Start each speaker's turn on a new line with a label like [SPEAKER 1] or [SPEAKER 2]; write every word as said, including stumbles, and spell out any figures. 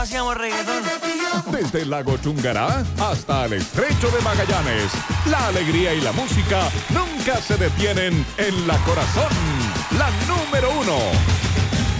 [SPEAKER 1] Hacíamos reggaetón.
[SPEAKER 2] Desde el lago Chungará hasta el estrecho de Magallanes, la alegría y la música nunca se detienen en La Corazón, la número uno.